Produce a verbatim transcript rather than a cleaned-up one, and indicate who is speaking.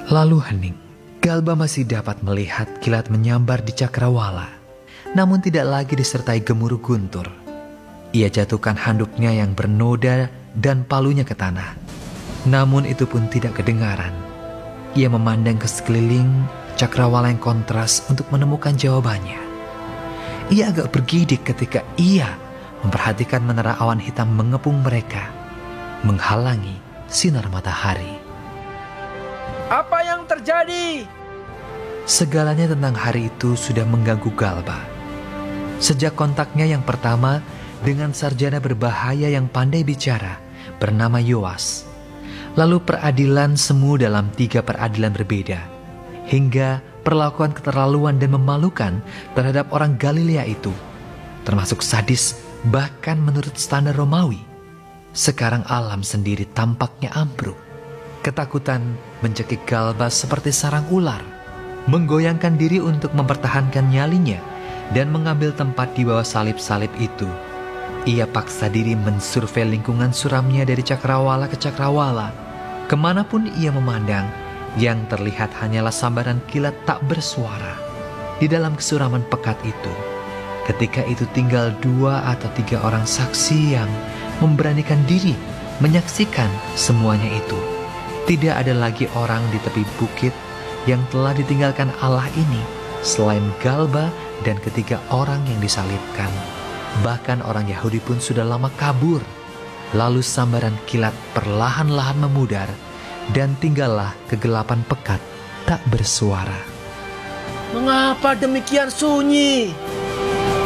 Speaker 1: Lalu hening. Galba masih dapat melihat kilat menyambar di cakrawala, namun tidak lagi disertai gemuruh guntur. Ia jatuhkan handuknya yang bernoda dan palunya ke tanah. Namun itu pun tidak kedengaran. Ia memandang ke sekeliling cakrawala yang kontras untuk menemukan jawabannya. Ia agak bergidik ketika ia memperhatikan menara awan hitam mengepung mereka, menghalangi sinar matahari.
Speaker 2: Apa yang terjadi?
Speaker 1: Segalanya tentang hari itu sudah mengganggu Galba. Sejak kontaknya yang pertama dengan sarjana berbahaya yang pandai bicara bernama Yoas. Lalu peradilan semu dalam tiga peradilan berbeda, hingga perlakuan keterlaluan dan memalukan terhadap orang Galilea itu, termasuk sadis bahkan menurut standar Romawi. Sekarang alam sendiri tampaknya ambruk. Ketakutan mencekik Galba seperti sarang ular, menggoyangkan diri untuk mempertahankan nyalinya dan mengambil tempat di bawah salib-salib itu. Ia paksa diri mensurvei lingkungan suramnya dari cakrawala ke cakrawala. Kemanapun ia memandang, yang terlihat hanyalah sambaran kilat tak bersuara. Di dalam kesuraman pekat itu, ketika itu tinggal dua atau tiga orang saksi yang memberanikan diri menyaksikan semuanya itu. Tidak ada lagi orang di tepi bukit yang telah ditinggalkan Allah ini selain Galba dan ketiga orang yang disalibkan. Bahkan orang Yahudi pun sudah lama kabur. Lalu sambaran kilat perlahan-lahan memudar dan tinggallah kegelapan pekat tak bersuara.
Speaker 2: Mengapa demikian sunyi?